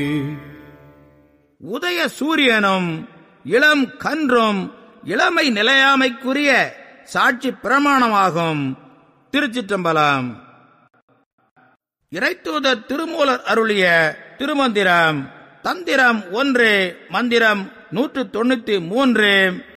உதய சூரியனும் இளம் கன்றும் இளமை நிலையாமைக்குரிய சாட்சி பிரமாணமாகும். திருச்சிற்றம்பலம். இறைத்தூதர் திருமூலர் அருளிய திருமந்திரம். தந்திரம் 1, மந்திரம் 193.